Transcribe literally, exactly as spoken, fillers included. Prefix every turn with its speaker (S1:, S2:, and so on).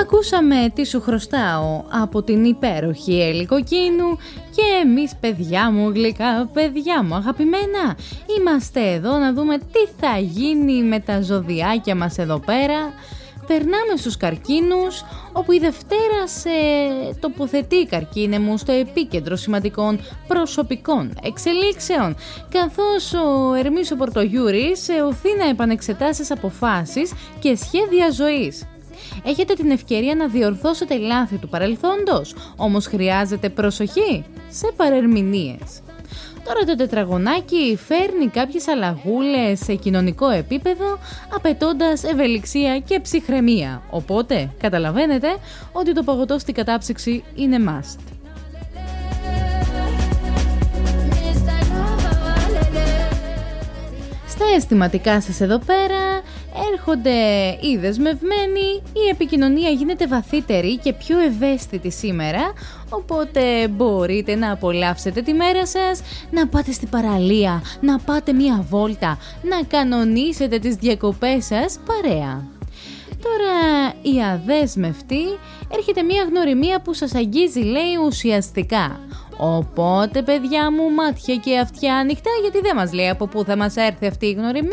S1: Ακούσαμε «Τι σου χρωστάω» από την υπέροχη Έλλη Κοκκίνου και εμείς, παιδιά μου γλυκά, παιδιά μου αγαπημένα, είμαστε εδώ να δούμε τι θα γίνει με τα ζωδιάκια μας εδώ πέρα. Περνάμε στους καρκίνους, όπου η Δευτέρα σε τοποθετεί, καρκίνε μου, στο επίκεντρο σημαντικών προσωπικών εξελίξεων, καθώς ο Ερμής ο Πορτογιούρης σε οθεί να επανεξετάσεις αποφάσεις και σχέδια ζωής. Έχετε την ευκαιρία να διορθώσετε λάθη του παρελθόντος, όμως χρειάζεται προσοχή σε παρερμηνίες. Τώρα το τετραγωνάκι φέρνει κάποιες αλλαγούλες σε κοινωνικό επίπεδο, απαιτώντας ευελιξία και ψυχραιμία. Οπότε καταλαβαίνετε ότι το παγωτό στην κατάψυξη είναι must. Στα αισθηματικά σας εδώ πέρα έρχονται οι δεσμευμένοι, η επικοινωνία γίνεται βαθύτερη και πιο ευαίσθητη σήμερα, οπότε μπορείτε να απολαύσετε τη μέρα σας, να πάτε στην παραλία, να πάτε μία βόλτα, να κανονίσετε τις διακοπές σας παρέα. Τώρα η αδέσμευτη έρχεται μία γνωριμία που σας αγγίζει, λέει, ουσιαστικά. Οπότε παιδιά μου, μάτια και αυτιά ανοιχτά, γιατί δεν μας λέει από πού θα μας έρθει αυτή η γνωριμία.